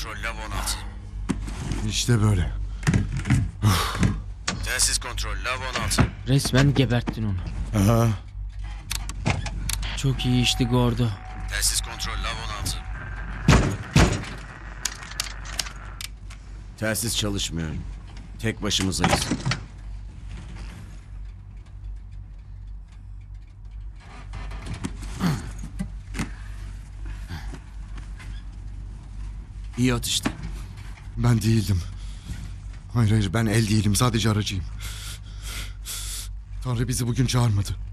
kontrol, Lav 16. İşte böyle. Telsiz kontrol, Lav 16. Resmen geberttin onu. Aha. Çok iyi işti Gordo. Telsiz kontrol, Lav 16. Telsiz çalışmıyor. Tek başımızayız. İyi atıştı. Ben değildim. Hayır ben el değilim, sadece aracıyım. Tanrı bizi bugün çağırmadı.